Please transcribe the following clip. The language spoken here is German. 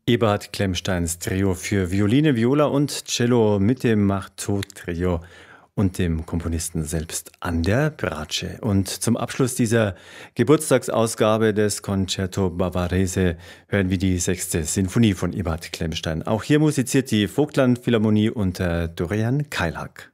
Eberhard Klemmsteins Trio für Violine, Viola und Cello mit dem Marteau-Trio und dem Komponisten selbst an der Bratsche. Und zum Abschluss dieser Geburtstagsausgabe des Concerto Bavarese hören wir die 6. Sinfonie von Eberhard Klemmstein. Auch hier musiziert die Vogtland Philharmonie unter Dorian Keilhack.